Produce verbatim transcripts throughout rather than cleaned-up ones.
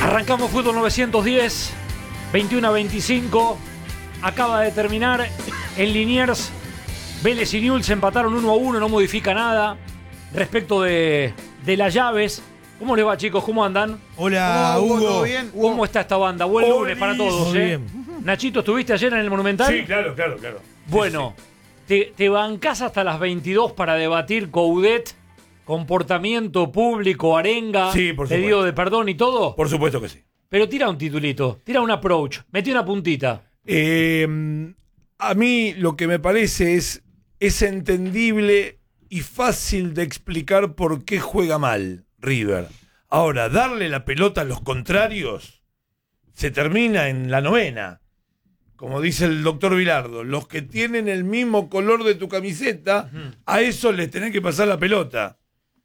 Arrancamos Fútbol novecientos diez, veintiuno a veinticinco. Acaba de terminar en Liniers. Vélez y Newell's empataron uno a uno, no modifica nada. Respecto de, de las llaves, ¿cómo les va, chicos? ¿Cómo andan? Hola, Hugo. Hugo. ¿Todo bien? ¿Cómo está esta banda? Buen Hola, lunes para todos, muy ¿eh? bien. Nachito, ¿estuviste ayer en el Monumental? Sí, claro, claro, claro. Bueno, Sí, sí. Te, te bancás hasta las veintidós para debatir Coudet, comportamiento público, arenga, Sí, por pedido supuesto. de perdón y todo. Por supuesto que sí. Pero tira un titulito, tira un approach, metí una puntita. Eh, a mí lo que me parece es, es entendible y fácil de explicar por qué juega mal River. Ahora, darle la pelota a los contrarios se termina en la novena. Como dice el doctor Vilardo, los que tienen el mismo color de tu camiseta, uh-huh. a esos les tenés que pasar la pelota.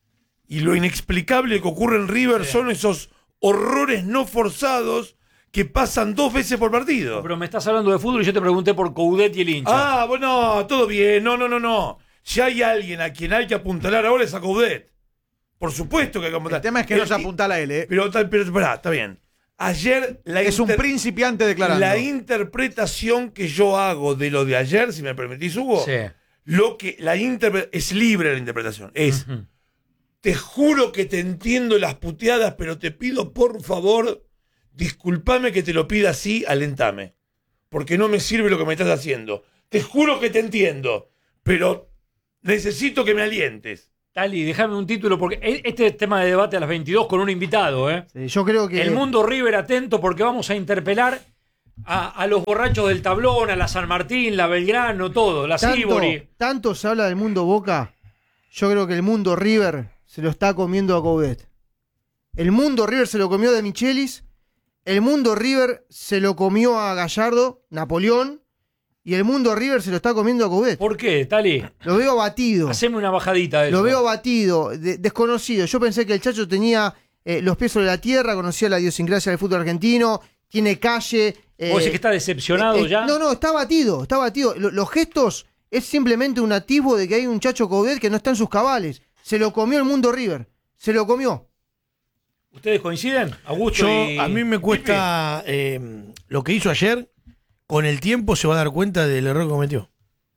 Y lo inexplicable que ocurre en River sí. son esos horrores no forzados que pasan dos veces por partido. No, pero me estás hablando de fútbol y yo te pregunté por Coudet y el hincha. Ah, bueno, todo bien. No, no, no, no. Si hay alguien a quien hay que apuntalar ahora es a Coudet. Por supuesto que hay que apuntalar. El tema es que el, no se apuntala a él, ¿eh? Pero, pero, pero esperá, está bien. Ayer la es inter... un principiante declarando. La interpretación que yo hago de lo de ayer, si me permitís, Hugo, sí. lo que la interpre... es libre la interpretación. Es, uh-huh. te juro que te entiendo las puteadas, pero te pido por favor, discúlpame que te lo pida así, alentame. Porque no me sirve lo que me estás haciendo. Te juro que te entiendo, pero necesito que me alientes. Tali, déjame un título, porque este tema de debate a las veintidós con un invitado, ¿eh? Sí, yo creo que... El mundo River atento, porque vamos a interpelar a, a los borrachos del tablón, a la San Martín, la Belgrano, todo, la Sibori. Tanto se habla del mundo Boca, yo creo que el mundo River se lo está comiendo a Coudet. El mundo River se lo comió de Michelis, el mundo River se lo comió a Gallardo, Napoleón, y el mundo River se lo está comiendo a Coudet. ¿Por qué, Tali? Lo veo batido. Haceme una bajadita de eso. Lo veo batido, de, desconocido. Yo pensé que el Chacho tenía eh, los pies sobre la tierra, conocía la idiosincrasia del fútbol argentino, tiene calle. Eh, ¿Vos decís que está decepcionado eh, eh, ya? No, no, está batido, está batido. L- los gestos es simplemente un atisbo de que hay un Chacho Coudet que no está en sus cabales. Se lo comió el mundo River. Se lo comió. ¿Ustedes coinciden? Augusto Yo, y... a mí me cuesta eh, lo que hizo ayer. Con el tiempo se va a dar cuenta del error que cometió.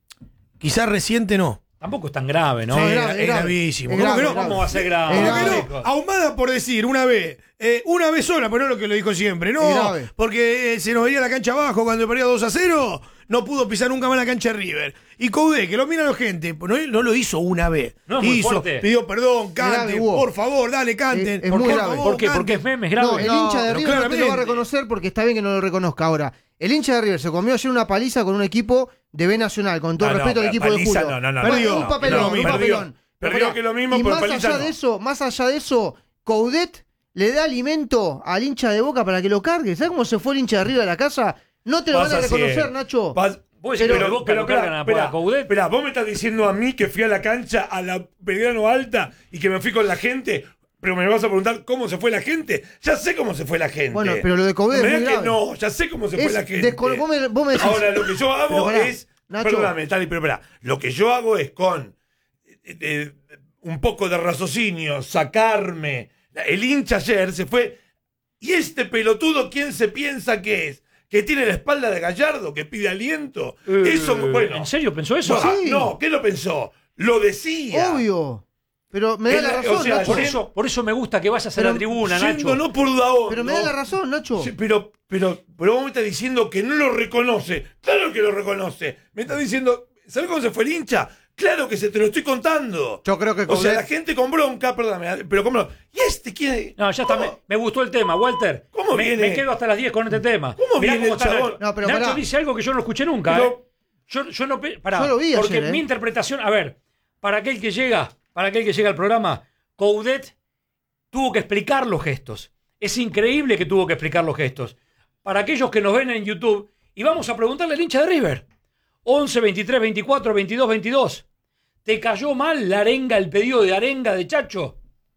Quizás reciente no. Tampoco es tan grave, ¿no? Sí, es es, grave, es es grave. gravísimo. Es ¿Cómo grave, que no? es grave. ¿Cómo va a ser grave? Es ¿Cómo que grave. no? Ahumada por decir una vez, eh, una vez sola, pero no lo que lo dijo siempre. No, Es grave. porque eh, se nos venía la cancha abajo cuando perdía dos a cero, no pudo pisar nunca más la cancha de River. Y Coudet, que lo mira la gente, no, no lo hizo una vez. No, es muy hizo, fuerte. pidió perdón, canten, grave, Hugo. por favor, dale, canten. Es- es por muy favor, grave. ¿Por qué? canten. Porque es meme, es grave. No, el No, hincha de pero River no te lo va a claramente. reconocer porque está bien que no lo reconozca. Ahora, el hincha de River se comió ayer una paliza con un equipo de B Nacional, con todo No, respeto no, al equipo paliza de Julio. no, no, no, Perdió, no, un no, papelón, no, un perdió. papelón. Perdió Pero que lo mismo, y pero más paliza allá no. de eso, más allá de eso, Coudet le da alimento al hincha de Boca para que lo cargue. ¿Sabes cómo se fue el hincha de River a la casa? No te lo van a Pasa reconocer, siempre. Nacho. Pas- Vos decís que los Boca lo cargan a- espera, a Coudet. espera, vos me estás diciendo a mí que fui a la cancha a la Belgrano Alta y que me fui con la gente, pero me vas a preguntar cómo se fue la gente. Ya sé cómo se fue la gente. Bueno, pero lo de Coudet No es me muy digas que grave. no, ya sé cómo se fue Es la gente. descon- vos me- vos me decís- Ahora, lo que yo hago Pero pará, es... Nacho. Perdóname, Tali, pero espera. Lo que yo hago es con eh, eh, un poco de raciocinio, sacarme... El hincha ayer se fue... ¿Y este pelotudo quién se piensa que es? ¿Que tiene la espalda de Gallardo? ¿Que pide aliento? Eh, Eso, bueno... ¿En serio pensó eso? No, Sí. no, ¿qué lo pensó? Lo decía. Obvio. Pero me da Es la la- razón, o sea, Nacho. Por eso, por eso me gusta que vayas a la Pero tribuna, Yendo Nacho. no por Daón, Pero me no. da la razón, Nacho. Sí, pero, pero, pero vos me estás diciendo que no lo reconoce. Claro que lo reconoce. Me estás diciendo, ¿sabes cómo se fue el hincha? Claro que se te lo estoy contando. Yo creo que O sea, Coudet- la gente con bronca, perdóname, pero con bronca. ¿Y este quién es? No, ya está, me, ¿Cómo? me gustó el tema, Walter. ¿Cómo me, viene? me quedo hasta las diez con este tema. ¿Cómo Mirá viene el está chabón? Nacho. No, pero Nacho pará. dice algo que yo no escuché nunca, Pero- ¿eh? Yo, yo no... pe- Pará, Yo lo vi porque ayer, ¿eh? mi interpretación... A ver, para aquel que llega, para aquel que llega al programa, Coudet tuvo que explicar los gestos. Es increíble que tuvo que explicar los gestos. Para aquellos que nos ven en YouTube, y vamos a preguntarle al hincha de River. once, veintitrés, veinticuatro, veintidós, veintidós. ¿Te cayó mal la arenga, el pedido de arenga de Chacho?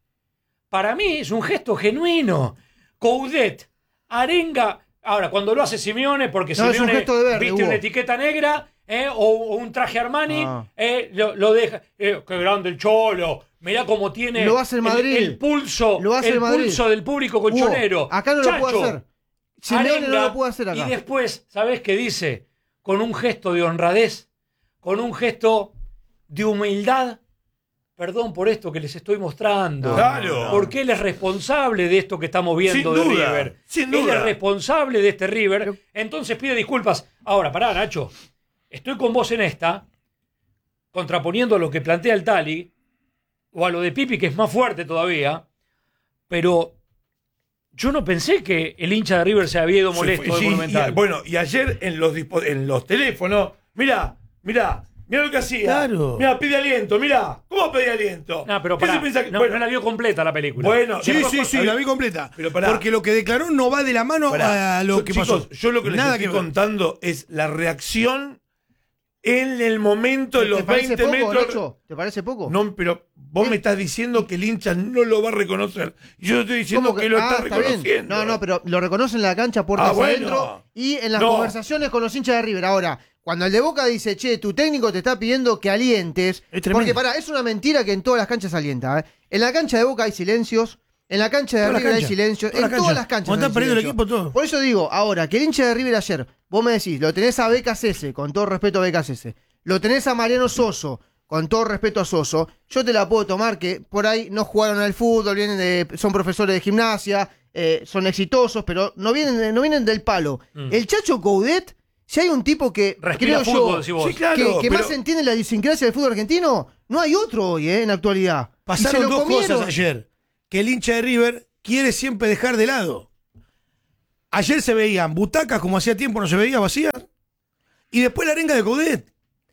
Para mí es un gesto genuino. Coudet, arenga... Ahora, cuando lo hace Simeone, porque No, es un Simeone gesto de verde, viste Hugo. una etiqueta negra, eh, o, o un traje Armani, Ah. eh, lo, lo deja... eh, qué grande el Cholo, Mirá cómo tiene Lo hace el Madrid. el, el pulso, Lo hace el el Madrid. pulso del público colchonero. Hugo, acá no lo puede hacer. Simeone no lo puede hacer acá. Y después, ¿sabés qué dice? Con un gesto de honradez, con un gesto de humildad. Perdón por esto que les estoy mostrando. Claro. Porque él es responsable de esto que estamos viendo Sin de duda, River. sin Él duda. es responsable de este River. Entonces pide disculpas. Ahora, pará, Nacho. Estoy con vos en esta, contraponiendo a lo que plantea el Tali, o a lo de Pipi, que es más fuerte todavía. Pero yo no pensé que el hincha de River se había ido molesto Se fue, de sí, Monumental. y- bueno, y ayer en los, dispo- en los teléfonos, mirá, mirá, mirá lo que hacía. Claro. Mirá, pide aliento, mirá. ¿Cómo pide aliento? No, pero ¿Qué pará, se piensa que- no, bueno, no la vio completa la película. Bueno, Sí, después- sí, sí, la vi completa. Pero pará. Porque lo que declaró no va de la mano Pará, a lo yo- que chicos, pasó. Yo lo que les Nada estoy que ver. contando es la reacción en el momento de ¿Te los parece veinte poco, metros. Nacho? ¿Te parece poco? No, pero vos me estás diciendo que el hincha no lo va a reconocer. Yo estoy diciendo ¿Cómo que, lo ah, está está bien. reconociendo. No, no, pero lo reconocen en la cancha puertas Ah, bueno. adentro y en las No. conversaciones con los hinchas de River. Ahora, cuando el de Boca dice, che, tu técnico te está pidiendo que alientes. Es tremendo. Porque pará, es una mentira que en todas las canchas alienta. ¿eh? En la cancha de Boca hay silencios. En la cancha de Todas las River hay canchas, silencios. todas En las todas canchas. las canchas. Cuando hay están perdiendo el silencio. equipo, todo. Por eso digo, ahora, que el hincha de River ayer, vos me decís, lo tenés a B K C S, con todo respeto a B K C S. Lo tenés a Mariano Soso, con todo respeto a Soso. Yo te la puedo tomar que por ahí no jugaron al fútbol, vienen de, son profesores de gimnasia, eh, son exitosos, pero no vienen, de- no vienen del palo. Mm. El Chacho Coudet, si hay un tipo que Respira creo fútbol, yo, decís vos. Sí, claro, que, que pero- más entiende la idiosincrasia del fútbol argentino, no hay otro hoy, eh, en la actualidad. Y Pasaron se lo dos comieron. cosas ayer. Que el hincha de River quiere siempre dejar de lado. Ayer se veían butacas como hacía tiempo no se veía vacías. Y después la arenga de Coudet.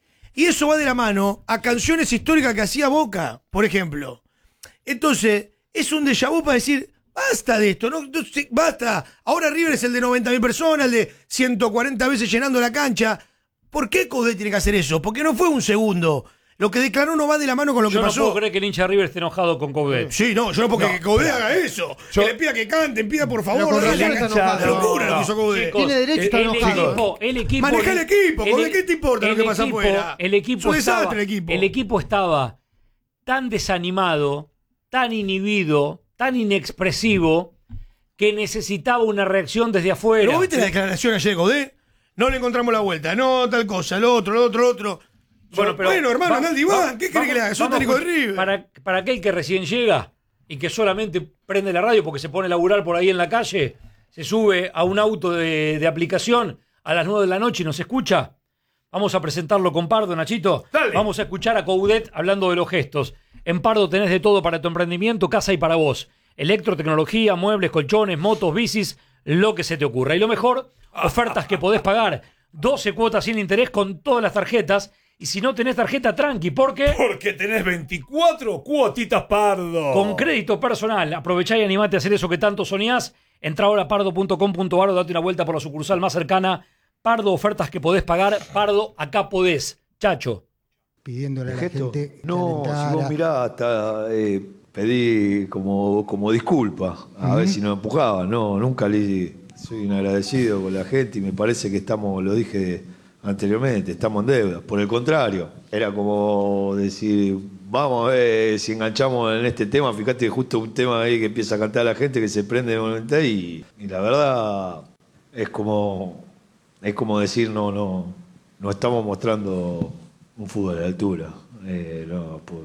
Y eso va de la mano a canciones históricas que hacía Boca, por ejemplo. Entonces, es un déjà vu para decir, basta de esto, no, no se- basta. Ahora River es el de noventa mil personas, el de ciento cuarenta veces llenando la cancha. ¿Por qué Coudet tiene que hacer eso? Porque no fue un segundo. Lo que declaró no va de la mano con lo Yo que no pasó. puedo creer que el hincha de River esté enojado con Coudet. Sí, no, yo no porque No, que Coudet pará. haga eso. Yo- que le pida que canten, pida por favor. Pero con dale razón la está cancha. enojado. Una locura lo No, que hizo Coudet. chicos, Tiene derecho a estar el enojado, Equipo, el equipo, Maneja el equipo, el- Coudet, ¿qué te importa lo el que pasa equipo- afuera? El equipo, Es un estaba, desastre el equipo. el equipo estaba tan desanimado, tan inhibido, tan inexpresivo, que necesitaba una reacción desde afuera. Pero vos viste la declaración ayer de Coudet. No le encontramos la vuelta. No, tal cosa, lo otro, lo otro, lo otro. Bueno, pero hermano, va- andá al diván. va- ¿Qué vamos- querés que le haga? Sos vamos técnico de a- River. Para, para aquel que recién llega y que solamente prende la radio porque se pone a laburar por ahí en la calle, se sube a un auto de, de aplicación a las nueve de la noche y nos escucha. Vamos a presentarlo con Pardo, Nachito. Dale. Vamos a escuchar a Coudet hablando de los gestos. En Pardo tenés de todo para tu emprendimiento, casa y para vos. Electrotecnología, muebles, colchones, motos, bicis, lo que se te ocurra. Y lo mejor, ofertas que podés pagar. doce cuotas sin interés con todas las tarjetas. Y si no tenés tarjeta, tranqui, porque Porque tenés veinticuatro cuotitas Pardo. con crédito personal, aprovechá y animate a hacer eso que tanto soñás. Entra ahora a pardo punto com punto ar o date una vuelta por la sucursal más cercana. Pardo, ofertas que podés pagar. Pardo, acá podés. Chacho. Pidiéndole a la Gesto. gente que No, si alentara. vos mirá, hasta eh, pedí como, como disculpa, a ver si no empujaba. No, nunca le soy un agradecido con la gente y me parece que estamos, lo dije anteriormente, estamos en deuda. Por el contrario, era como decir, vamos a ver si enganchamos en este tema. Fíjate, justo un tema ahí que empieza a cantar la gente que se prende de momento y, y la verdad es como, es como decir, no, no, no estamos mostrando un fútbol de altura. Eh, no, por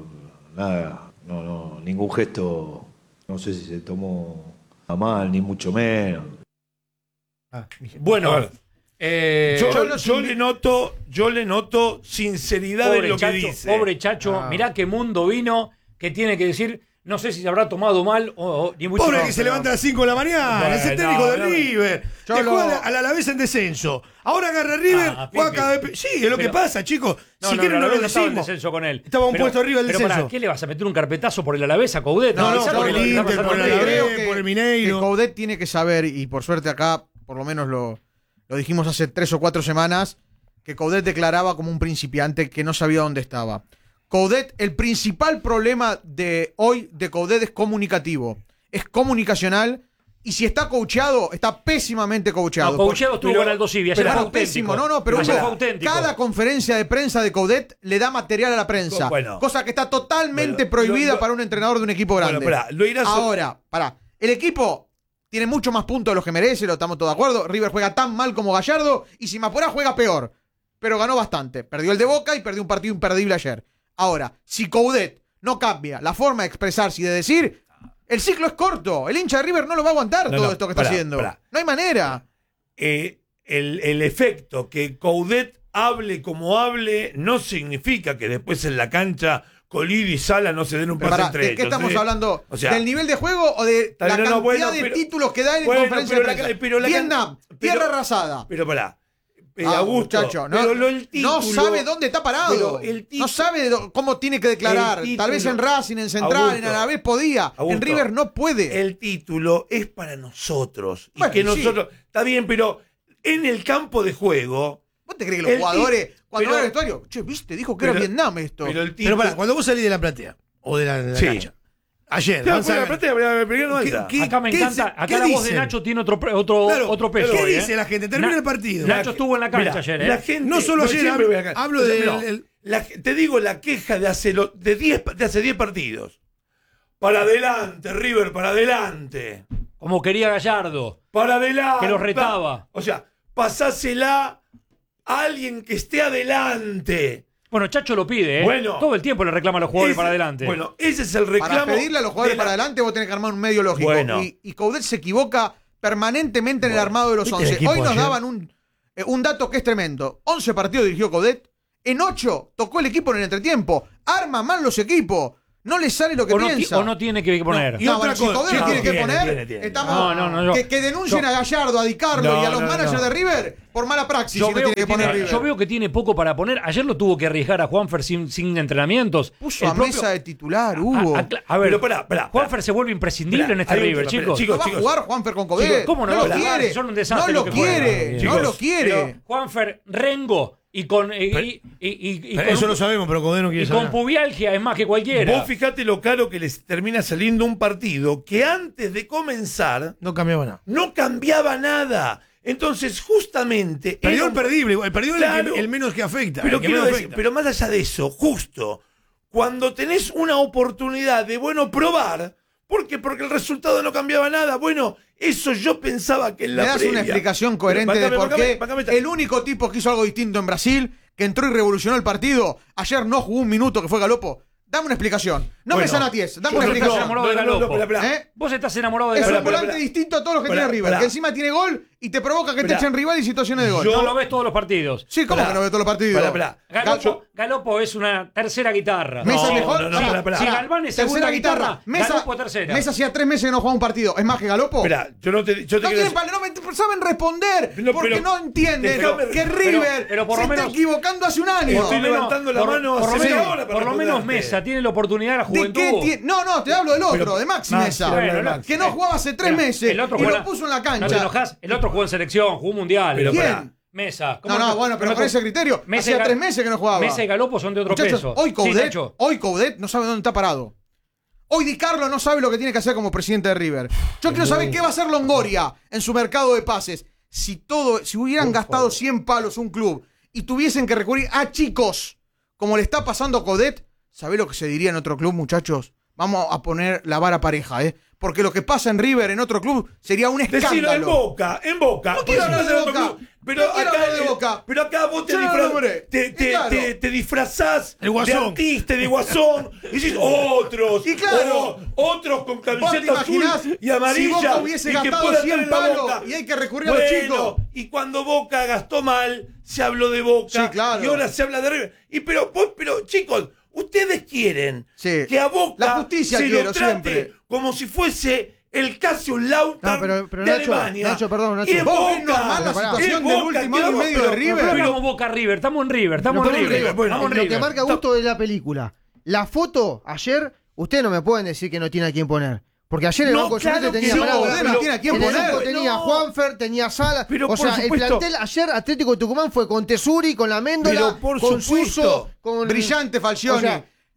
nada, no, no, ningún gesto, no sé si se tomó a mal, ni mucho menos. Bueno, A ver. eh, Yo, Yo yo, los invi- le noto, yo le noto sinceridad en pobre lo que Chacho, dice. pobre Chacho, Ah. mirá qué mundo vino que tiene que decir, no sé si se habrá tomado mal o, o- ni mucho Pobre menos. que se levanta a las cinco de la mañana, Bueno, es el técnico no, de no. River. Yo que lo- juega al Alavés en descenso. Ahora agarra River, Ah, juega Pipi. cada vez pe- Sí, es lo que Pero- pasa, chicos. No, si no, quieren no, no, lo no estaba en decimos. descenso con él. Estaba un Pero- puesto arriba del pero pará, descenso. ¿qué le vas a meter un carpetazo por el Alavés a Coudet? No, no, Avisá por lo el que está Inter, pasando por el en River. Alavés. Creo que, por el Mineiro. que Coudet tiene que saber, y por suerte acá, por lo menos lo, lo dijimos hace tres o cuatro semanas, que Coudet declaraba como un principiante que no sabía dónde estaba. Coudet, el principal problema de hoy de Coudet es comunicativo. Es comunicacional Y si está coacheado, está pésimamente coacheado. No, coacheado estuvo pero- con Aldo Civi. Ayer pero- fue Está auténtico. pésimo, no, no, pero Ayer Hugo, fue auténtico. cada conferencia de prensa de Coudet le da material a la prensa. Bueno. Cosa que está totalmente Bueno, prohibida lo- lo- para un entrenador de un equipo Bueno, grande. pará, lo irás a- Ahora, pará. El equipo tiene mucho más puntos de los que merece, lo estamos todos de acuerdo. River juega tan mal como Gallardo y si me apurás juega peor. Pero ganó bastante. Perdió el de Boca y perdió un partido imperdible ayer. Ahora, si Coudet no cambia la forma de expresarse y de decir, el ciclo es corto. El hincha de River no lo va a aguantar No, todo no, esto que pará, está haciendo. pará. No hay manera. Eh, el, el efecto que Coudet hable como hable no significa que después en la cancha Coliri y Sala no se den un Pero pase pará, entre ¿de ellos. qué estamos ¿eh? hablando? O sea, ¿Del nivel de juego o de Está la bien, no, cantidad no, bueno, de pero- títulos que da él en bueno, conferencia pero de la- prensa? pero la- Vietnam, pero- tierra arrasada. Pero pará. Eh, Ah, Augusto, muchacho, no, pero lo- el no título- sabe dónde está parado. pero el título- no sabe do- cómo tiene que declarar. El título- Tal vez en Racing, en Central, Augusto, en Alavés podía. En Augusto, River no puede. El título es para nosotros. Y Bueno, que sí. nosotros. Está bien, pero en el campo de juego. ¿Vos te crees que los el ti- jugadores, cuando pero- van al vestuario, che, viste, dijo que era pero- Vietnam esto? Pero el Pero título. pará, cuando vos salís de la platea o de la, de la Sí. cancha, ayer, Claro, avanzá- fue la platea, pero- pero no ¿Qué- alta. qué- Acá me ¿qué encanta. dice- Acá qué la voz de dicen? Nacho tiene otro, pre- otro, Claro, otro peso. ¿qué ahí, dice ¿eh? la gente? Termina Na- el partido. Nacho estuvo en la cancha Mirá, ayer, ¿eh? La gente, No solo ayer, siempre hablo- voy a cancha. hablo O sea, del- no, el- la- te digo la queja de hace, lo- de, diez, de hace diez partidos. Para adelante, River, para adelante. Como quería Gallardo. Para adelante. Que los retaba. O sea, pasásela a alguien que esté adelante. Bueno, Chacho lo pide, ¿eh? Bueno. Todo el tiempo le reclama a los jugadores Ese- para adelante. Bueno, ese es el reclamo. Para pedirle a los jugadores de la- para adelante vos tenés que armar un medio lógico. Bueno. Y, y Coudet se equivoca permanentemente en el armado de los ¿viste el once. equipo Hoy nos ayer? daban un, eh, un dato que es tremendo. once partidos dirigió Coudet. En ocho tocó el equipo en el entretiempo. Arma mal los equipos. No le sale lo que o, no ti- piensa. o no tiene que poner. y No, otra bueno, si cosa- Coudet no, tiene que tiene, poner, tiene, tiene. estamos No, no, no, yo- que, que denuncien yo- a Gallardo, a Di Carlo No, y a los no, managers no. de River por mala praxis Yo si no veo, tiene que que poner tiene, River. yo veo que tiene poco para poner. Ayer lo tuvo que arriesgar a Juanfer sin, sin entrenamientos. Puso El a propio- mesa de titular, Hugo. A, a- a ver, Pero pará, pará, Juanfer pará. se vuelve imprescindible Pará, en este hay un River, tema, chicos. chicos, no va a jugar Juanfer con Coudet. Chicos, ¿cómo no no va lo a jugar? quiere. Son un desastre no lo lo que juegan. quiere. No Chicos, lo quiere. Pero Juanfer, Rengo y con, y, y- y- y- y Pero con- eso lo sabemos, pero Coudet no quiere y con saber. pubialgia es más que cualquiera. Vos fijate lo caro que les termina saliendo un partido que antes de comenzar No cambiaba nada. no cambiaba nada. Entonces, justamente. Perdió era el un- perdible, el perdió el Claro. que- el menos que afecta. Pero el que quiero menos decir, afecta. pero más allá de eso, justo cuando tenés una oportunidad de, bueno, probar, ¿por qué? Porque el resultado no cambiaba nada. Bueno, eso yo pensaba que en la ¿Me das previa. una explicación coherente Pero, de por báncame, qué báncame, báncame. el único tipo que hizo algo distinto en Brasil, que entró y revolucionó el partido, ayer no jugó un minuto, que fue Galopo? Dame una explicación. No Bueno, me sanaties, dame yo una no explicación. estoy enamorado de No, no, no, Galopo. espera, espera. ¿Eh? Vos estás enamorado de Es un Galopo. Pará, volante pará. distinto a todos los que Pará, tiene River, pará. que encima tiene gol y te provoca que te Pará. echen rival en situaciones de gol. Yo- No lo ves todos los partidos. Sí, ¿cómo Pará. que no ve todos los partidos? Pará, pará. Galopo, Galopo es una tercera guitarra. Mesa No, mejor. no, no, Sí, pará, pará. Si pará. Galván es Tercera segunda guitarra. guitarra, Mesa, Galopo tercera. Mesa hacía tres meses que no juega un partido. ¿Es más que Galopo? Espera, yo no te, yo te No, quiero tienen pal- no me saben responder No, porque pero- no entienden déjame- que pero- River pero por se lo está menos- equivocando hace un año. Estoy Por lo menos- levantando la por- mano por lo hace menos- una hora para por lo menos responderte. Mesa tiene la oportunidad de la ¿De juventud. qué tiene? No, no, te hablo del otro, Pero- de Maxi Maxi, Mesa. bueno, Bueno, Maxi. que no jugaba hace tres Mira, meses el otro y juega- lo puso en la No te cancha. enojás, el otro jugó en selección, jugó mundial. Pero ¿Quién? pará. Mesa. ¿Cómo No, no, bueno, pero me con co- ese criterio. Mesa y Hacía Ga- tres meses que no jugaba. Mesa y Galopo son de otro Muchachos, peso. hoy Sí, Coudet, Nacho. hoy Coudet no sabe dónde está parado. Hoy Di Carlo no sabe lo que tiene que hacer como presidente de River. Yo quiero saber qué va a hacer Longoria en su mercado de pases. Si todo, si hubieran gastado cien palos un club y tuviesen que recurrir a chicos, como le está pasando a Coudet, ¿sabés lo que se diría en otro club, muchachos? Vamos a poner la vara pareja, ¿eh? Porque lo que pasa en River en otro club sería un Decilo en escándalo. Boca, en Boca. No quiero Por hablar eso de no Boca. club. Pero No quiero acá, hablar de Boca. pero acá vos te, Yo no lo disfra- nombré. te, te, Y claro. te- te disfrazás El Guasón. de artista, de guasón. Y decís otros. Y claro. o- otros con ¿Vos te camiseta azul imaginás y amarilla. si Boca hubiese y que gastado pueda cien estar en la palos Boca? y hay que recurrir a los Bueno, chicos? y cuando Boca gastó mal, se habló de Boca. Sí, claro. Y ahora se habla de River. Y pero, vos- pero chicos, ustedes quieren Sí. que a Boca La justicia se quiero, lo trate siempre. como si fuese el Casio Lautern No, pero- pero de Nacho, Alemania. Nacho, perdón, Nacho. Y en ¿Vos ves Boca, normal la en situación Boca, del último que año y vamos- medio de pero- River? Pero pero- estamos Boca River, estamos en River, estamos Lo en que- River. bueno, estamos en Lo que River. marca gusto de la película. La foto ayer, ustedes no me pueden decir que no tiene a quién poner. Porque ayer el No, banco de claro suplentes que tenía no, Bravo, Coudet no pero tiene a quién en el poner. banco tenía No. Juanfer, tenía Sala. Pero o por sea, supuesto. el plantel ayer Atlético de Tucumán fue con Tesuri, con la Méndola, Pero por con supuesto. Suso, con Brillante Falcioni. O sea,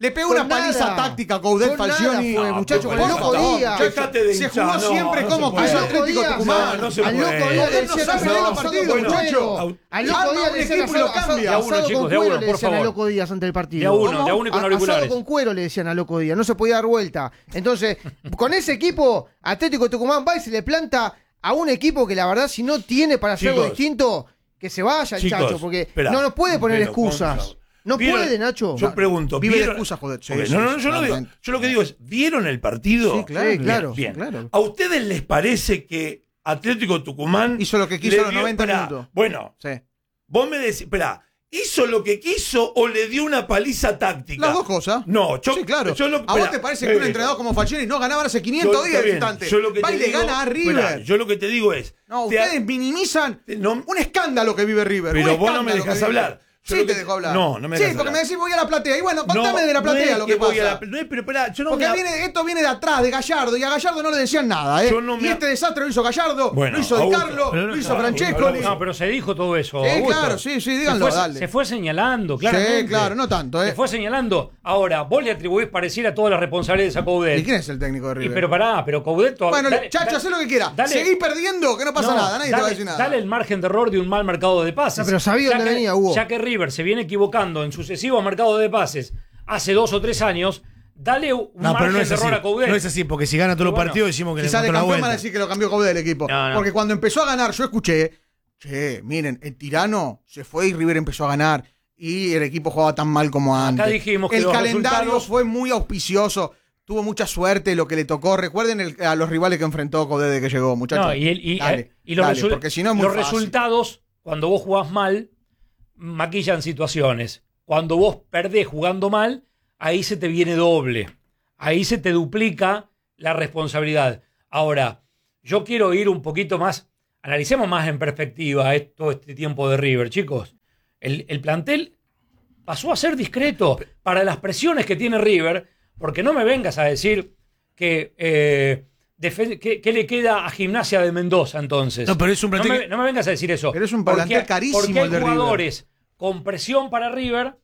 Le pegó Con una paliza nada. táctica a Coudet Con nada Falcioni. fue, No, muchacho, por con el favor, loco Díaz. Dejate de Se hinchar, jugó no, siempre no como se puede. quiso Al loco Atlético Díaz, Tucumán. no, no se al puede. loco Díaz le Coudet no decían sabe asado- leer los asado partidos, con muchacho. cuero. Al Arma loco Díaz un le decían equipo y lo asado- cambia. De a uno, asado chicos, con de a cuero uno, le por decían a favor. loco Díaz ante el partido. De a uno, ¿Cómo? de a uno y con A- auriculares. Asado con cuero le decían a loco Díaz, no se podía dar vuelta. Entonces, con ese equipo, Atlético Tucumán va y se le planta a un equipo que la verdad, si no tiene para hacer algo Chicos. distinto, que se vaya el Chicos, Chacho, porque espera, no nos puede poner pero, excusas. vamos a- No ¿Vieron? puede, Nacho. Yo pregunto, Vive de ¿vieron? excusas, joder. Sí, Ok, sí, no, no, sí, yo no digo. claramente. Yo lo que digo es, ¿vieron el partido? Sí, claro, Sí, claro. Bien. claro. ¿A ustedes les parece que Atlético Tucumán Hizo lo que quiso le a los dio- noventa Esperá, minutos. Bueno, Sí. vos me decís, espera, ¿hizo lo que quiso o le dio una paliza táctica? Las dos cosas. No, yo, Sí, claro. yo lo- ¿A vos esperá, te parece que un pero- entrenador como Falcioni no ganaba hace quinientos yo- días está de bien, instante? yo lo que Va te y le digo- gana a River. esperá, yo lo que te digo es. No, te- ustedes minimizan no- un escándalo que vive River. Pero un vos no me escándalo dejás que vive. hablar. Yo Sí, lo te que- dejo hablar. No, no me Sí, dejás porque me hablar. decís voy a la platea. Y bueno, No, contame de la no es platea lo que voy a pasa. la- no es, pero espera, yo no Porque me- viene, esto viene de atrás, de Gallardo, y a Gallardo no le decían nada, ¿eh? Yo no me- Y este desastre lo hizo Gallardo, Bueno, lo hizo Di Augusto, Carlo, pero no- lo hizo no, Francescoli. No, pero se dijo todo eso. Sí, Augusto. claro, sí, sí, díganlo, se fue, dale. Se fue señalando, claramente. Sí, claro, no tanto, ¿eh? Se fue señalando. Ahora, vos le atribuís pareciera todas las responsabilidades a Coudet. ¿Y quién es el técnico de Y River? pero pará, pero Coudet todavía. bueno, dale- Chacho, dale- hacé lo que quiera. dale- Seguí perdiendo, que no pasa No, nada, nadie dale, te va a decir nada. Dale el margen de error de un mal mercado de pases. No, pero sabía Ya dónde que- venía, Hugo. Ya que River se viene equivocando en sucesivos mercados de pases hace dos o tres años, dale un No, margen pero no es de así. error a Coudet. No es así, porque si gana todos los Bueno, partidos decimos que Si le sale encontró la campeón van vuelta. a decir que lo cambió Coudet el equipo. No, no. Porque cuando empezó a ganar, yo escuché, che, miren, el tirano se fue y River empezó a ganar. Y el equipo jugaba tan mal como antes. dijimos que el los calendario resultados- fue muy auspicioso. Tuvo mucha suerte lo que le tocó. Recuerden el- a los rivales que enfrentó Coudet desde que llegó, muchachos. No, y, el- y- Dale, eh, y los, dale, resul- porque si no es muy los fácil. resultados, cuando vos jugás mal, maquillan situaciones. Cuando vos perdés jugando mal, ahí se te viene doble. Ahí se te duplica la responsabilidad. Ahora, yo quiero ir un poquito más, analicemos más en perspectiva eh, todo este tiempo de River, chicos. El, el plantel pasó a ser discreto para las presiones que tiene River, porque no me vengas a decir que, eh, defen- que, que le queda a Gimnasia de Mendoza entonces. No, pero es un plantel No me, que- no me vengas a decir eso. Pero es un Porque- plantel carísimo Porque hay el de River. jugadores con presión para River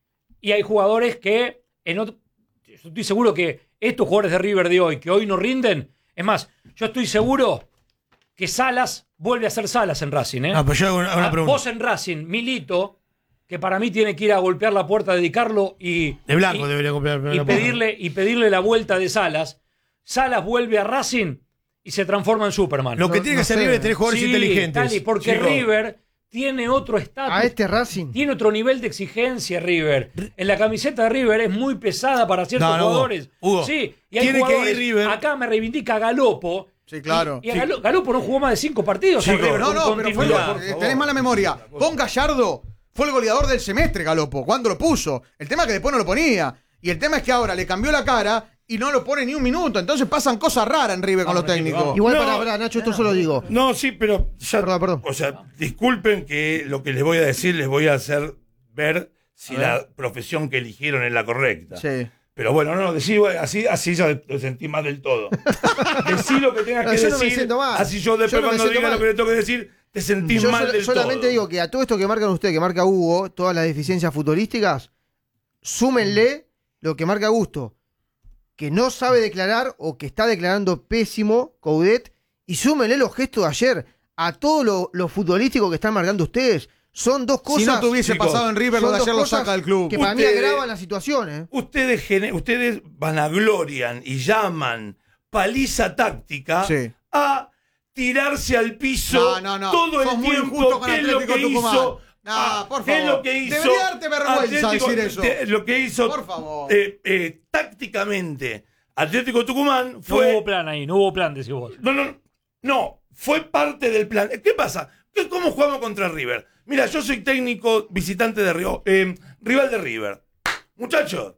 y hay jugadores que en otro- yo estoy seguro que estos jugadores de River de hoy, que hoy no rinden, es más, yo estoy seguro que Salas vuelve a ser Salas en Racing. ¿eh? No, pero yo hago una, una Ah, pregunta. Vos en Racing, Milito, que para mí tiene que ir a golpear la puerta, dedicarlo y, De blanco y- debería comprar. y pedirle, y pedirle la vuelta de Salas. Salas vuelve a Racing y se transforma en Superman. Lo que No- tiene no que hacer sé. River es tener jugadores Sí, inteligentes. Tali, porque Chicos, River tiene otro estatus. A este Racing. Tiene otro nivel de exigencia River. En la camiseta de River es muy pesada para ciertos No, no, Hugo. jugadores. Hugo, Sí, y hay tiene que ir jugadores. River. Acá me reivindica Galopo. Sí, claro. Y, y a Sí. Galo- Galopo no jugó más de cinco partidos. en Chicos, River No, con no, pero fue continuidad. lo- tenés mala memoria. Con Gallardo fue el goleador del semestre, Galopo. ¿Cuándo lo puso? El tema es que después no lo ponía. Y el tema es que ahora le cambió la cara y no lo pone ni un minuto. Entonces pasan cosas raras en River con los Vamos, Chiqui, técnicos. vamos. Igual No. para, para, Nacho, esto solo digo. No, sí, pero ya, Perdón, perdón. o sea, disculpen que lo que les voy a decir les voy a hacer ver si la profesión que eligieron es la correcta. Sí. Pero bueno, no, decí, bueno, así, así ya lo sentí más del todo. Decí lo que tengas No, que yo no me decir. siento mal. Así yo después Yo no me cuando siento diga mal. lo que le tengo que decir, te sentís Yo mal sol- del solamente todo. digo que a todo esto que marcan ustedes, que marca Hugo, todas las deficiencias futbolísticas, súmenle lo que marca Gusto, que no sabe declarar o que está declarando pésimo Coudet, y súmenle los gestos de ayer a todo lo, lo futbolístico que están marcando ustedes. Son dos cosas. Si no te hubiese chicos, pasado en River, lo son de dos ayer lo cosas saca del club. que para mí Ustedes- agravan la situación, ¿eh? Ustedes, gene- ustedes vanaglorian y llaman paliza táctica Sí. a tirarse al piso No, no, no. todo Sos el muy tiempo. injusto con ¿Qué es lo Atlético que Tucumán. hizo? No, Ah, por ¿qué es favor. lo que hizo? Debería darte vergüenza decir eso. te- lo que hizo Por favor. eh, eh, tácticamente Atlético Tucumán No fue. hubo plan ahí, no hubo plan, decís vos. No, no, no, fue parte del plan. ¿Qué pasa? ¿Qué- ¿Cómo jugamos contra River? Mira, yo soy técnico visitante de Río, eh, rival de River. Muchachos,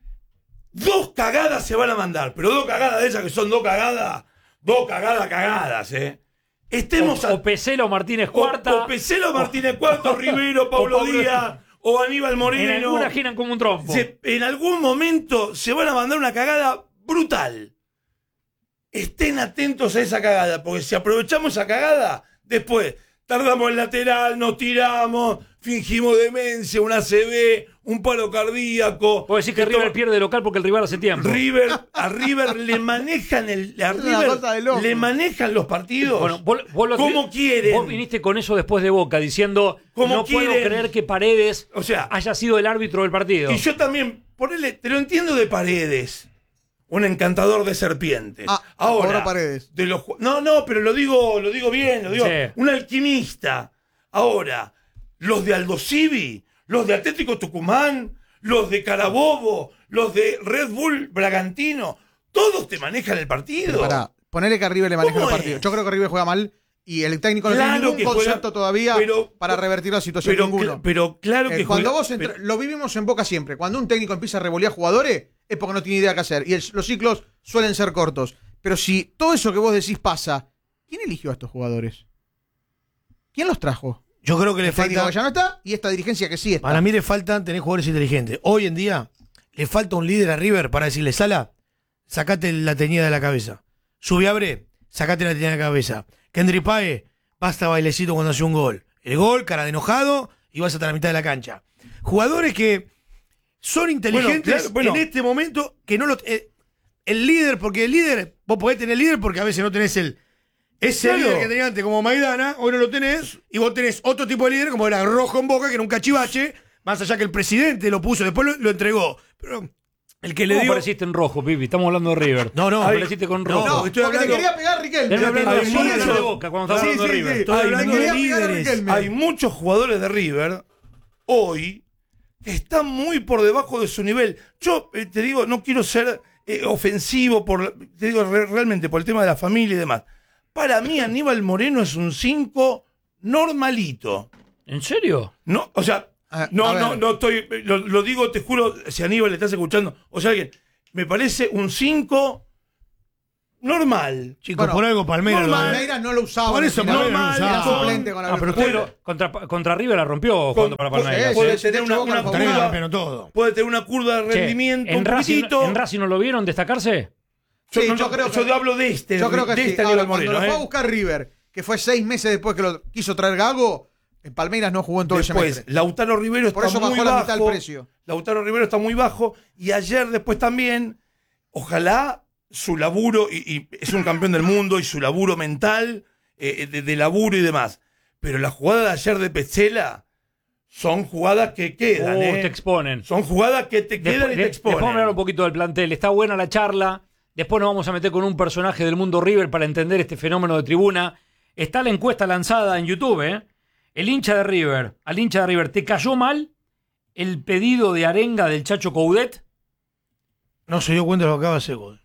dos cagadas se van a mandar, pero dos cagadas de esas que son dos cagadas, dos cagadas cagadas, ¿eh? Estemos O, a- o Peselo Martínez o- Cuarta. o Peselo Martínez Cuarto, Rivero, Pablo Pablo- Díaz, o Aníbal en Moreno. alguna giran como un trompo. Se- en algún momento se van a mandar una cagada brutal. Estén atentos a esa cagada, porque si aprovechamos esa cagada, después tardamos el lateral, nos tiramos, fingimos demencia, una A C B, un paro cardíaco. Puedo decir que que River toma- pierde local porque el rival hace tiempo. River, a River le manejan el, a Es una River cosa de loco. le manejan los partidos. Bueno, vos, vos lo- ¿Cómo quieren? Vos viniste con eso después de Boca, diciendo ¿Cómo no puedo quieren? creer que Paredes O sea, haya sido el árbitro del partido. y yo también, ponele, te lo entiendo de Paredes, un encantador de serpientes. Ah, ahora, ahora Paredes. de los ju- no, no, pero lo digo, lo digo bien, lo digo, Sí. un alquimista. Ahora, los de Aldo Civi, los de Atlético Tucumán, los de Carabobo, los de Red Bull Bragantino, todos te manejan el partido. Pará, ponele que a River le maneja ¿Cómo el partido. es? Yo creo que River juega mal y el técnico no Claro tiene ningún que juega- concepto todavía pero- para revertir la situación. pero, ninguno. cl- pero claro Eh, que cuando juega- vos entra- pero- lo vivimos en Boca siempre. Cuando un técnico empieza a revolear jugadores es porque no tiene idea qué hacer. Y el- los ciclos suelen ser cortos. Pero si todo eso que vos decís pasa, ¿quién eligió a estos jugadores? ¿Quién los trajo? Yo creo que le El técnico falta. que ya no está y esta dirigencia que sí está. Para mí le faltan tener jugadores inteligentes. Hoy en día le falta un líder a River para decirle, Sala, sacate la teñida de la cabeza. Subiabre, sacate la teñida de la cabeza. Kendry Pae, basta bailecito cuando hace un gol. El gol, cara de enojado, y vas hasta la mitad de la cancha. Jugadores que son inteligentes claro, bueno. en este momento, que no lo... eh, el líder, porque el líder, vos podés tener líder porque a veces no tenés el... Ese Claro. líder que tenías antes como Maidana, hoy no lo tenés, y vos tenés otro tipo de líder como era Rojo en Boca, que era un cachivache, más allá que el presidente lo puso, después lo, lo entregó. Pero el que le ¿Cómo dio... apareciste en rojo, Pipi? Estamos hablando de River. No, no. Apareciste con rojo. No, estoy porque hablando- te quería pegar Riquelme. Él me hablando tiene de razón muchos- de Boca cuando Sí, estamos hablando de sí, River. sí. Estoy Ay, hablando me quería de pegar a líderes. Riquelme. Hay muchos jugadores de River hoy que están muy por debajo de su nivel. Yo eh, te digo, no quiero ser eh, ofensivo, por, te digo re- realmente por el tema de la familia y demás. Para mí Aníbal Moreno es un cinco normalito. ¿En serio? No, o sea, A- no, a no, ver. no estoy, lo, lo digo, te juro, si Aníbal le estás escuchando, o sea, alguien, me parece un cinco normal. Chicos, Bueno, por algo Palmeiras... lo- Palmeiras no lo usaba. Por en el eso final. Palmeiras no lo Era usaba. suplente con Ah, Alberto pero usted Polo. lo- contra, contra River la rompió jugando para Con- Palmeiras. sí, puede sí, tener de una, hecho, una Boca También curva, la rompieron todo. puede tener una curva de Che, rendimiento ¿en un Racing, poquitito. ¿En Racing no lo vieron destacarse? Sí, no, yo no, creo yo que- hablo de este, Yo creo que de sí. este Ahora, Aníbal cuando Moreno. lo fue a ¿eh? buscar River, que fue seis meses después que lo quiso traer Gago, en Palmeiras no jugó en todo el Después, semestre. Lautaro Rivero Por está eso muy bajó la bajo. mitad el precio. Lautaro Rivero está muy bajo. Y ayer, después también, ojalá su laburo, y, y es un campeón del mundo, y su laburo mental, eh, de, de laburo y demás. Pero las jugadas de ayer de Petzela son jugadas que quedan, Uh, ¿eh? te exponen. Son jugadas que te Después, quedan y te de- después vamos a hablar un exponen. poquito del plantel. Está buena la charla. Después nos vamos a meter con un personaje del mundo River para entender este fenómeno de tribuna. Está la encuesta lanzada en YouTube, ¿eh? El hincha de River, al hincha de River, ¿te cayó mal el pedido de arenga del Chacho Coudet? No se dio cuenta de lo que acaba de hacer, gol.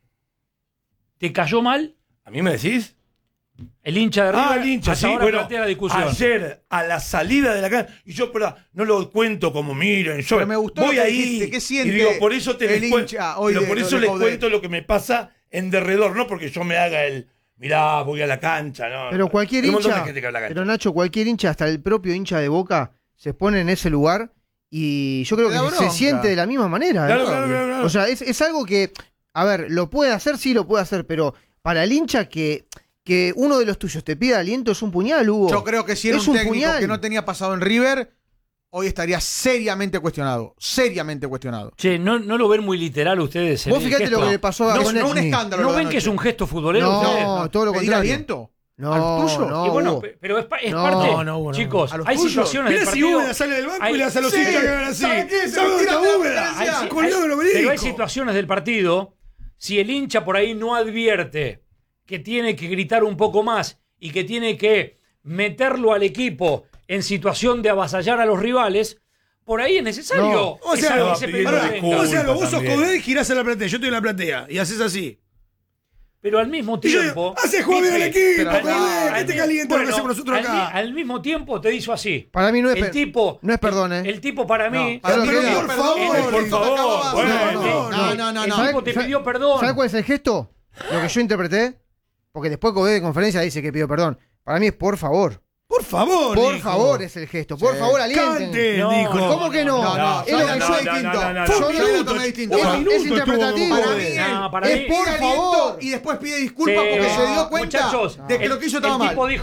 ¿Te cayó mal ¿A mí me decís? el hincha de River? Ah, el hincha, Hasta sí, ahora bueno, plantea la discusión. ayer a la salida de la cancha, y yo pero, no lo cuento como miren, yo Pero me gustó voy lo que ahí dijiste, ¿qué siente y digo, por eso te el les cuen- hincha hoy pero de- por eso de les Coudet? cuento lo que me pasa en derredor, no porque yo me haga el, mirá, voy a la cancha, no. Pero cualquier Hay un montón hincha, de gente que va a la cancha. pero Nacho, cualquier hincha, hasta el propio hincha de Boca, se pone en ese lugar y yo creo Te que da se bronca. siente de la misma manera. ¿eh? Claro, claro, claro, claro. O sea, es, es algo que, a ver, lo puede hacer, sí lo puede hacer, pero para el hincha que, que uno de los tuyos te pida aliento es un puñal, Hugo. Yo creo que si era Es un, un técnico puñal. que no tenía pasado en River, hoy estaría seriamente cuestionado. Seriamente cuestionado. Che, ¿no, ¿no lo ven muy literal ustedes? en Vos el fíjate gesto? lo que le pasó a No, Konechny. no un escándalo. ¿No lo de ven que es anoche. un gesto futbolero No, ustedes? todo lo ¿Pedir contrario. aliento? No, ¿Al tuyo? no. Y bueno, Hugo. pe- pero es, pa- es No, parte. no, no, no. Chicos, ¿A los hay tuyos? situaciones del Mira si partido. Úbeda sale del banco hay- y le hace a los Sí, hinchas que hagan así. ¿sabe qué? Se ¿Sabe dónde tira está la Úbeda? referencia. Hay- Colgado del hay- pero hay obelisco. situaciones del partido, si el hincha por ahí no advierte que tiene que gritar un poco más y que tiene que meterlo al equipo en situación de avasallar a los rivales, por ahí es necesario. No. O que sea, salga va ese pidiendo pedido de disculpas. arenga. O sea, vos sos también. Coudet y girás en la platea. Yo estoy en la platea y haces así. Pero al mismo Y yo tiempo. digo, hace jugar bien al Pipe, equipo, pero al- Coudet, al- que te calienta lo que bueno, hacemos nosotros al mi- acá. Al mismo tiempo te dijo así. Para mí no es, El pe- tipo. no es perdón, ¿eh? El, el tipo para mí. Para Pero mí, que- pidió por perdón, favor, el por tipo favor, acababa- bueno, no, no, no, no, no, el no. tipo te pidió perdón. ¿Sabes cuál es el gesto? Lo que yo interpreté. Porque después Coudet de conferencia dice que pidió perdón. Para mí es por favor. Por favor, Por dijo. favor es el gesto. Por Sí. favor, alienten. Cante, No, dijo. ¿Cómo que no? No, no, Es yo lo la que tomé yo- distinto. no, no, no, Fue Yo un la minuto. tomé distinto. Un Es- Para minuto es estuvo interpretativo. Coudet. Para mí, él No, para es mí- por Por aliento favor. y después pide disculpas Sí. porque se dio No, cuenta muchachos, de que el- lo que hizo estaba el mal. tipo dijo,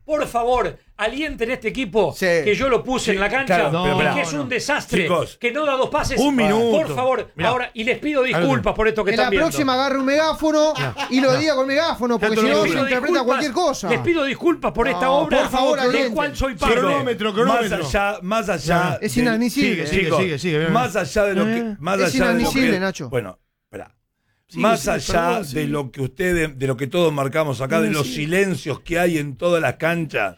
Por favor, alienten este equipo Sí. que yo lo puse Sí, en la cancha claro, pero y pará, que es no. un desastre, Chicos, que no da dos pases. un minuto. Por favor, Mirá. ahora, y les pido disculpas por esto que Que la están viendo. próxima agarre un megáfono y lo diga con megáfono, porque te si lo no digo. se Les pido interpreta disculpas, cualquier cosa. Les pido disculpas por esta No, obra por favor, del alienten. cual soy parte. Cronómetro, más cronómetro. allá, más allá. Es de- inadmisible. Sigue, chicos, sigue, sigue, bien. más allá de lo que, Eh, más es allá de lo inadmisible, que, Nacho. bueno, espera. Sigue, Más sigue, allá perdón, de sigue. lo que ustedes, de lo que todos marcamos acá, de los silencios que hay en todas las canchas,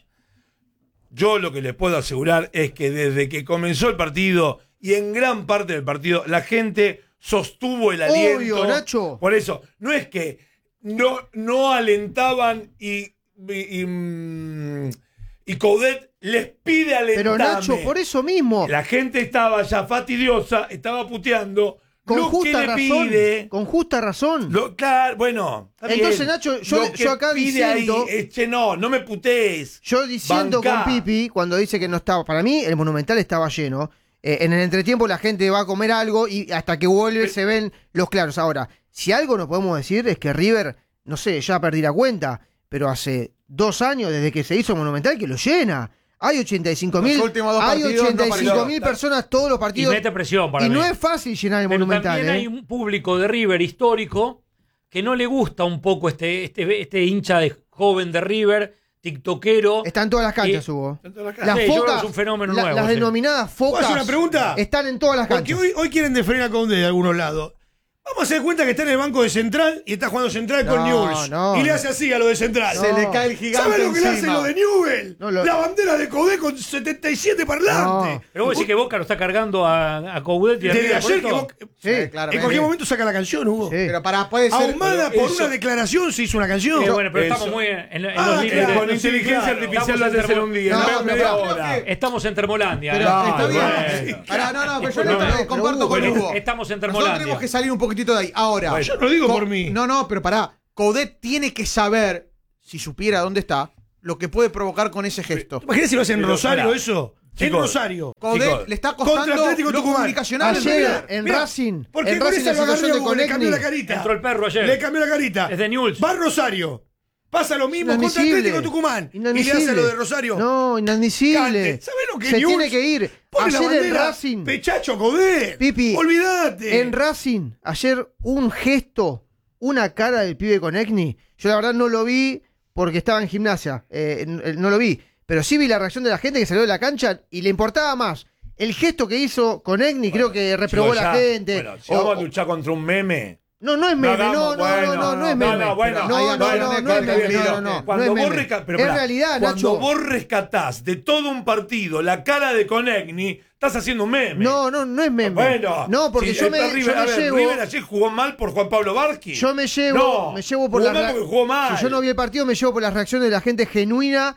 yo lo que les puedo asegurar es que desde que comenzó el partido y en gran parte del partido, la gente sostuvo el aliento. Obvio, Nacho. Por eso, no es que no, no alentaban y, y, y, mm, y Coudet les pide alentarme. Pero Nacho, por eso mismo, La gente estaba ya fatidiosa, estaba puteando. con lo justa que le razón, pide. con justa razón. Lo- claro, bueno. está Entonces, bien. Nacho, yo- Lo que yo acá pide diciendo- ahí es, che, no, no me putees. Yo diciendo Bancá. con Pipi, cuando dice que no estaba, para mí el Monumental estaba lleno. Eh, en el entretiempo la gente va a comer algo y hasta que vuelve se ven los claros. Ahora, si algo nos podemos decir es que River, no sé, ya perdí la cuenta, pero hace dos años desde que se hizo Monumental que lo llena. Hay ochenta y cinco mil, Los últimos dos hay partidos no ochenta y cinco mil apareció. personas todos los Y partidos. mete presión para Y mí. no es fácil llenar el Pero Monumental. también ¿eh? hay un público de River histórico que no le gusta un poco este, este, este hincha de joven de River, tiktokero. Está en todas las canchas, Y- Hugo. En todas las Las Sí, yo creo que focas, es un fenómeno la- nuevo, las sí. denominadas ¿Puedo focas hacer una pregunta? están en todas las Porque canchas. hoy, hoy quieren defender a Conde de algunos lados. Vamos a hacer cuenta que está en el banco de Central y está jugando Central con No, Newell's. no, y le no. hace así a lo de Central. Se le cae el gigante ¿Sabes lo que le hace encima. lo de Newell? No, lo- La bandera de Codé con setenta y siete parlantes. No. Pero vos decís que Boca lo está cargando a, a Coudet y a Desde River por ayer que esto. vos- Sí, Sí, claro. en cualquier momento saca la canción, Hugo. Sí. Pero para, puede ser. Ahumada por eso- una declaración se hizo una canción. Eh, bueno, pero Eso. estamos muy en, en Ah, los claro, límites. Con inteligencia claro. artificial lo Estamos haces en en un día, No, no, pero en media creo hora. que- Estamos en Termolandia. Pero ¿eh? No, está bien. bueno. Pará, no, no, pero yo Bueno, no, pero comparto Hugo, con bueno, Hugo. estamos en Nosotros Termolandia. tenemos que salir un poquitito de ahí. Ahora, Bueno, Yo no digo Co- por mí. No, no, pero pará. Coudet tiene que saber, si supiera dónde está, lo que puede provocar con ese gesto. Imagínate si lo hace en Pero, Rosario pará. eso. En Chicos, Rosario. Coudet Chicos, le está contra costando Atlético lo Tucumán. comunicacional. Ayer en Mirá, Racing, Porque en con Racing esa la lo agarré situación de a Hugo, le cambió la Conegni. carita. Entró el perro ayer. Le cambió la carita. Es de Newell's. Va a Rosario. Pasa lo mismo contra Inadmisible. Atlético Tucumán. Y le Inadmisible. hace lo de Rosario. No, inadmisible. Cante. ¿Sabés lo que Se Newell's tiene que ir. Pone la Ayer en bandera Racing, Pechacho Coudet. Pipi, Olvídate. en Racing, ayer un gesto, una cara del pibe Conegni. Yo la verdad no lo vi porque estaba en gimnasia. eh, n- no lo vi. Pero sí vi la reacción de la gente que salió de la cancha y le importaba más el gesto que hizo Conegni, creo que reprobó Chicos, la ya, gente. Bueno, si O- vamos a o- luchar contra un meme. no, no es meme, no, hagamos, no, bueno, no, no, no es no, meme. no, bueno, no, ahí no, anda, no, ahí no, anda, no es ahí meme, anda, no, no, no, Cuando no es vos, meme. resca- pero Es pará, realidad, cuando Nacho. vos rescatás de todo un partido la cara de Conegni, estás haciendo un meme. No, no, no es meme. Bueno, no, porque si yo el me, River, yo me a ver, llevo. River ayer jugó mal por Juan Pablo Barqui. Yo me llevo, No, me llevo por jugó las mal rea- porque jugó mal. Si yo no vi el partido, me llevo por las reacciones de la gente genuina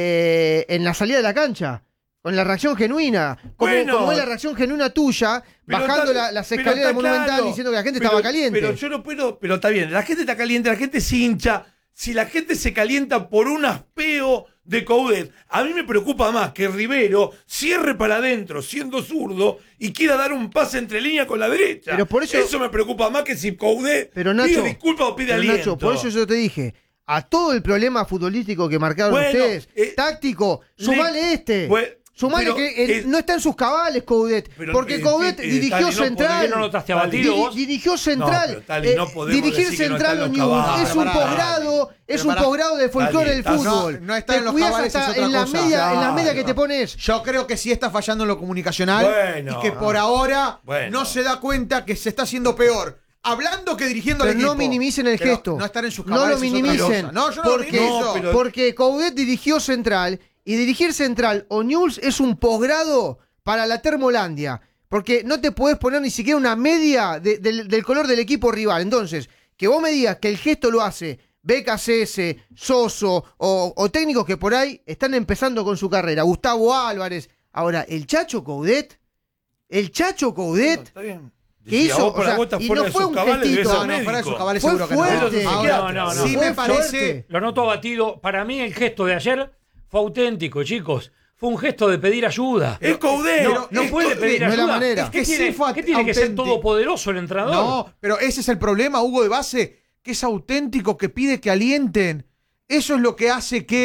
eh, en la salida de la cancha. Con la reacción genuina. Como, Bueno. como es la reacción genuina tuya, Pero bajando está- la- las pero escaleras del está Monumental claro. diciendo que la gente Pero- estaba caliente. Pero yo no puedo, pero está bien, la gente está caliente, la gente se hincha. Si la gente se calienta por un aspeo de Coudet, a mí me preocupa más que Rivero cierre para adentro siendo zurdo y quiera dar un pase entre línea con la derecha. Pero por eso- me preocupa más que si Coudet Pero Nacho, pide disculpas o pide pero aliento. Nacho, por eso yo te dije, a todo el problema futbolístico que marcaron Bueno, ustedes, eh, táctico, le- sumale este. Bueno, Sumale pero que eh, es- no está en sus cabales Coudet, Pero, porque eh, Coudet eh, dirigió Tali, no Central. podés- ¿Por qué no notaste abatido Diri- vos? Dirigió Central. pero, Tali, no podemos dirigir decir que no Central está o en los Newell's cabales. es un Pará, pará. posgrado, es Pero un pará. posgrado de folclore Tali, del estás- fútbol. No, no está Te en los cuidás cabales, hasta es otra en la cosa. media, en la Claro. media que te pones. Yo creo que sí está fallando en lo comunicacional Bueno. y que por ahora Bueno. no se da cuenta que se está haciendo peor. Hablando que dirigiendo Pero al equipo. no minimicen el Pero gesto. No estar en sus No cabales lo es otra minimicen. cosa. No, yo no porque, lo minimizo. No, pero- porque Coudet dirigió Central y dirigir Central o Newell's es un posgrado para la Termolandia. Porque no te podés poner ni siquiera una media de- del, del color del equipo rival. Entonces, que vos me digas que el gesto lo hace B K C S, Soso o, o técnicos que por ahí están empezando con su carrera. Gustavo Álvarez. Ahora, el Chacho Coudet, el Chacho Coudet. Está bien. ¿Qué Si hizo? a vos O por sea, la vuelta y fuera no de fue sus un cabales, debe gestito. ser No, no, fuera de sus médico. cabales Fue seguro que fuerte. no. Eso Ahora, no, no, no. sí Fue me parece... fuerte. Lo noto abatido. Para mí el gesto de ayer fue auténtico, chicos. Fue un gesto de pedir ayuda. Es Coudet. No, no es puede Coudet. pedir no es ayuda. la manera. Es que Es que tiene, sí fue ¿qué tiene que ser auténtico. todopoderoso el entrenador? No, pero ese es el problema, Hugo, de base, que es auténtico, que pide que alienten. Eso es lo que hace que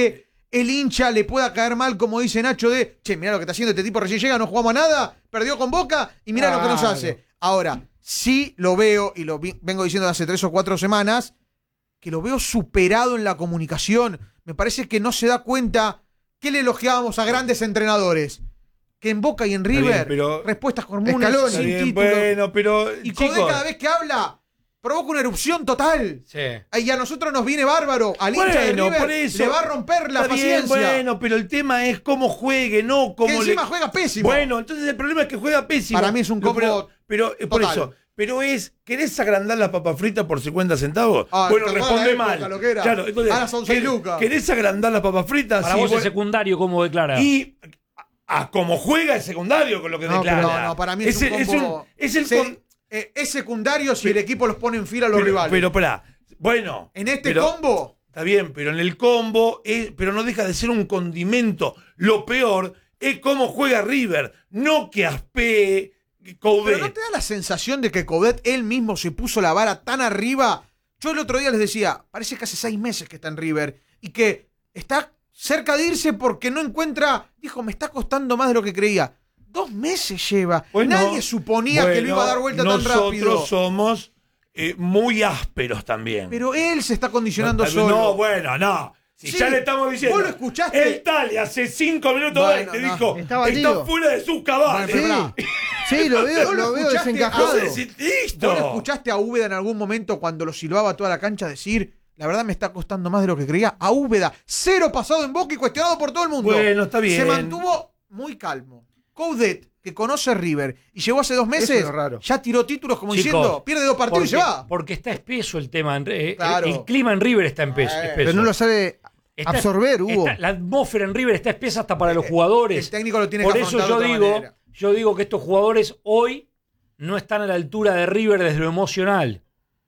el hincha le pueda caer mal, como dice Nacho, de, che, mirá lo que está haciendo este tipo, recién llega, no jugamos a nada, perdió con Boca y mirá lo que nos hace. Ahora, sí lo veo, y lo vi, vengo diciendo hace tres o cuatro semanas, que lo veo superado en la comunicación. Me parece que no se da cuenta que le elogiábamos a grandes entrenadores. Que en Boca y en River, bien, pero- respuestas comunes, Escaloni. sin Bien, título. bueno, pero Y Codé chicos, cada vez que habla provoca una erupción total. Sí. Y a nosotros nos viene bárbaro. Al hincha de bueno, River por eso le va a romper la está bien, paciencia. bueno, pero el tema es cómo juegue, no que cómo encima le... juega pésimo. Bueno, entonces el problema es que juega pésimo. Para mí es un combo Pero, pero eh, por total. eso, pero es, ¿querés agrandar las papas fritas por cincuenta centavos? Ah, bueno, ¿te acordás responde la época, mal. lo que era? Claro, entonces, Ahora son seis ¿querés- lucas. ¿Querés agrandar las papas fritas? Para Sí, vos es bueno, secundario, ¿cómo declara? y a, a como juega el secundario con lo que No, declara. pero no, no, para mí es, es, un es combo. un- es el Se- con- eh, es secundario si Pero- el equipo los pone en fila a los pero, rivales. pero pará, bueno. en este pero- combo, Está bien, pero en el combo, es, pero no deja de ser un condimento. Lo peor es cómo juega River, no que aspee Coudet. pero ¿no te da la sensación de que Coudet él mismo se puso la vara tan arriba? Yo el otro día les decía, parece que hace seis meses que está en River y que está cerca de irse porque no encuentra, dijo, me está costando más de lo que creía. Dos meses lleva. Bueno, Nadie suponía que lo iba a dar vuelta tan rápido. Nosotros somos eh, muy ásperos también. Pero él se está condicionando no, solo. No, bueno, no. Si Sí, ya le estamos diciendo. vos lo escuchaste. El Tali hace cinco minutos Bueno, te no. dijo, Está está, batido. fuera de sus cabales. Bueno, Sí, sí, lo veo, ¿Vos lo lo veo escuchaste? desencajado. Entonces, listo. ¿Vos lo escuchaste a Úbeda en algún momento cuando lo silbaba toda la cancha decir, la verdad me está costando más de lo que creía? A Úbeda, cero pasado en Boca y cuestionado por todo el mundo. Bueno, está bien. Se mantuvo muy calmo. Coudet, que conoce River y llegó hace dos Eso meses, es lo raro. ya tiró títulos como Chicos, diciendo, pierde dos partidos porque, y se va. porque está espeso el tema. en- eh, Claro. el, el clima en River está espeso. Eh, espeso. Pero no lo sabe Está- absorber, Hugo. está- la atmósfera en River está espesa hasta para los jugadores. El técnico lo tiene Por que eso afrontar yo de otra digo, manera. yo digo que estos jugadores hoy no están a la altura de River desde lo emocional.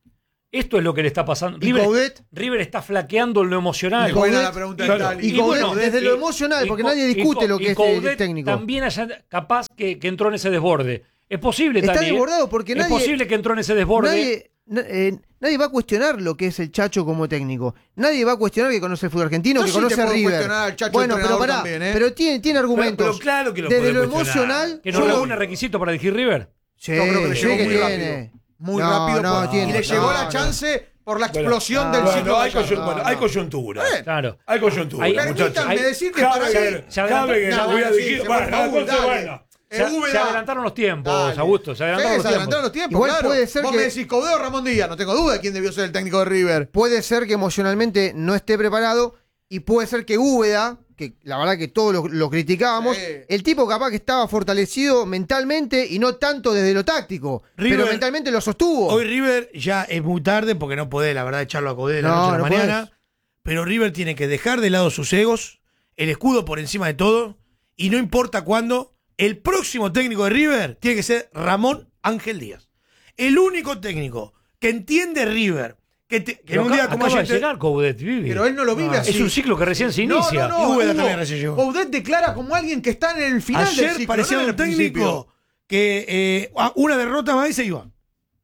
Esto es lo que le está pasando. ¿Y River, Coudet? River está flaqueando en lo emocional. Es buena Coudet- la pregunta de claro, Tali. Y Coudet, desde lo emocional, porque Co- nadie y discute Co- lo que y es el Coudet técnico. También haya capaz que, que entró en ese desborde. Es posible, Está Tali, ¿eh? desbordado porque Es nadie- posible que entró en ese desborde. Nadie, na- eh, nadie va a cuestionar lo que es el Chacho como técnico. Nadie va a cuestionar que conoce el fútbol argentino, Yo que sí conoce te a puedo River. cuestionar al Chacho Bueno, pero entrenador pará, también, ¿eh? pero tiene, tiene argumentos. pero claro que lo Desde puede lo cuestionar. emocional, ¿Que yo no lo- reúne requisito para dirigir River? Sí, Yo creo que le sí llegó que muy tiene. rápido. Muy No, rápido. no, por- tiene. y le llegó No, la no. chance por la Bueno, explosión no, del Bueno, ciclo. hay, Gallardo. coyun- bueno, hay coyuntura. Eh, Claro. Hay coyuntura, Hay- muchachos. Permítanme decir que para Cabe- mí- Se cabe que adelanta- no voy a no, sí, dirigir. se Bueno, fue Paul, entonces, dale. bueno. Se, Úbeda. se adelantaron los tiempos, Dale. Augusto. Se Sí, adelantaron se los adelantaron tiempos. los tiempos, Igual claro. puede ser Vos que- me decís Coudet o Ramón Díaz, no tengo duda de quién debió ser el técnico de River. Puede ser que emocionalmente no esté preparado y puede ser que Úbeda, que la verdad que todos lo, lo criticábamos, Sí. el tipo capaz que estaba fortalecido mentalmente y no tanto desde lo táctico, River- pero mentalmente lo sostuvo. Hoy River ya es muy tarde porque no podés, la verdad, echarlo a Coudet de la No, noche a la no mañana. podés. Pero River tiene que dejar de lado sus egos, el escudo por encima de todo, y no importa cuándo, el próximo técnico de River tiene que ser Ramón Ángel Díaz. El único técnico que entiende River, que, te- que en Pero un acá- día como acaba ayer... de llegar Coudet, Vivi. Pero él no lo vive No, así. Es un ciclo que recién se inicia. No, no, no. Y Úbeda Hugo, también recién llegó. Coudet declara como alguien que está en el final del Ayer ciclo, parecía no en un el principio. técnico que eh, a una derrota más y se iba.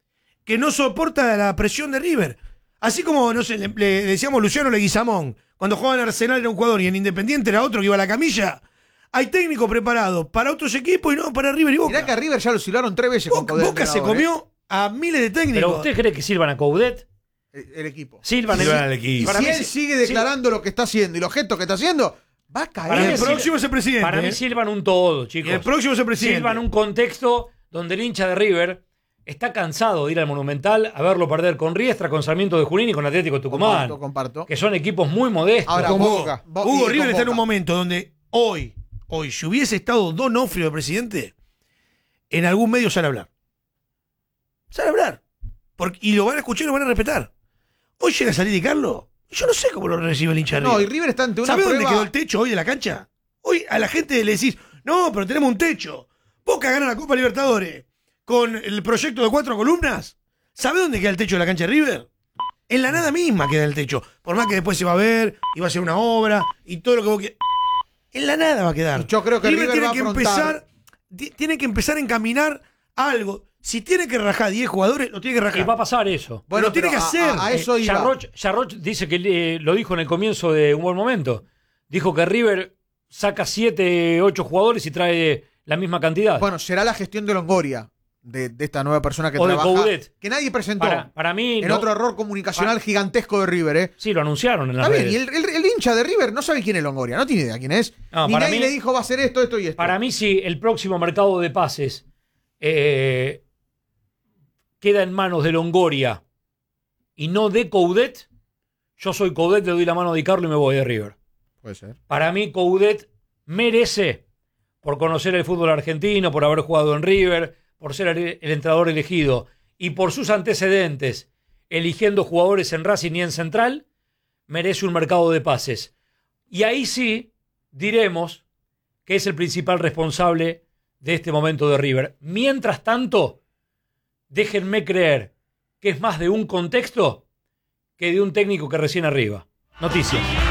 Que no soporta la presión de River. Así como, no sé, le, le decíamos Luciano Leguizamón, cuando jugaba en Arsenal era un jugador y en Independiente era otro que iba a la camilla. Hay técnicos preparados para otros equipos y no para River y Boca. Mirá que a River ya lo silbaron tres veces con Boca, Coudet. Boca se entrenador, ¿eh? comió a miles de técnicos. Pero ¿usted cree que sirvan a Coudet? El, el equipo. Silvan, Silvan el- al equipo. Y Para si mí él sí- sigue sí. declarando lo que está haciendo y los gestos que está haciendo, va a caer. Para Y mí el sí- próximo es el presidente. Para mí ¿eh? silban un todo, Y chicos. el próximo es el presidente. Silban un contexto donde el hincha de River está cansado de ir al Monumental a verlo perder con Riestra, con Sarmiento de Junín y con Atlético Tucumán. Comparto, comparto. Que son equipos muy modestos. Ahora, con Hugo, Boca. Bo- Hugo y River con está en un Boca. momento donde hoy, hoy, si hubiese estado Donofrio de presidente, en algún medio sale a hablar. Sale a hablar. Porque, y lo van a escuchar y lo van a respetar. Hoy llega a salir Di Carlo. Yo no sé cómo lo recibe el hincha de No, y River. River está ante una ¿Sabe dónde prueba. quedó el techo hoy de la cancha? Hoy a la gente le decís, no, pero tenemos un techo. Boca gana la Copa Libertadores con el proyecto de cuatro columnas. ¿Sabe dónde queda el techo de la cancha de River? En la nada misma queda el techo. Por más que después se va a ver y va a ser una obra y todo lo que vos quieras. En la nada va a quedar. Yo creo que River tiene va a que afrontar- empezar, ti- tiene que empezar a encaminar algo. Si tiene que rajar diez jugadores, lo tiene que Y rajar. va a pasar eso. Bueno, lo tiene pero que a- hacer. A, a eso Eh, iba. Jarroch, Jarroch dice que eh, lo dijo en el comienzo de Un Buen Momento. dijo que River saca siete, ocho jugadores y trae la misma cantidad. Bueno, será la gestión de Longoria, de, de esta nueva persona que O de trabaja. Coudet. Que nadie presentó. Para, para mí. en no- otro error comunicacional para- gigantesco de River, ¿eh? Sí, lo anunciaron en las Está bien, redes. y el, el- el hincha de River no sabe quién es Longoria, no tiene idea quién es. No, Ni para nadie mí- le dijo va a hacer esto, esto y esto. Para mí, si el próximo mercado de pases eh, queda en manos de Longoria y no de Coudet, yo soy Coudet, le doy la mano a Di Carlo y me voy de River. Puede ser. Para mí, Coudet merece, por conocer el fútbol argentino, por haber jugado en River, por ser el, el entrenador elegido y por sus antecedentes eligiendo jugadores en Racing y en Central, merece un mercado de pases. Y ahí sí diremos que es el principal responsable de este momento de River. Mientras tanto, déjenme creer que es más de un contexto que de un técnico que recién arriba. Noticias.